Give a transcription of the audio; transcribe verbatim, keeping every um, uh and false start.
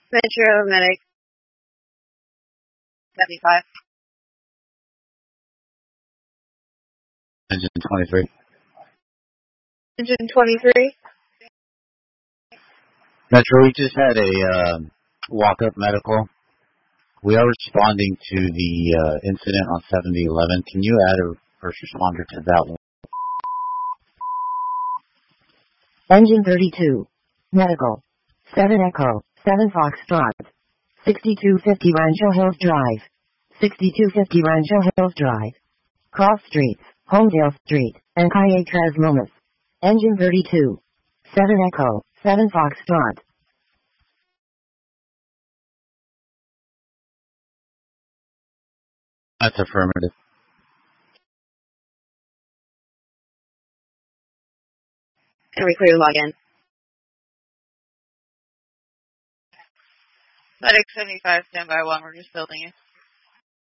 Metro Medic seventy-five. Engine twenty-three. Engine twenty-three. Metro, we just had a uh, walk-up medical. We are responding to the uh, incident on seventy eleven. Can you add a first responder to that one? Engine thirty-two. Medical. seven Echo. seven Foxtrot. sixty-two fifty Rancho Hills Drive. sixty-two fifty Rancho Hills Drive. Cross Streets, Homedale Street, and Calle Tres Lomas. Engine thirty-two. seven Echo. seven Foxtrot. That's affirmative. Can we clear log in? Medic seventy-five, stand by one, we're just building it.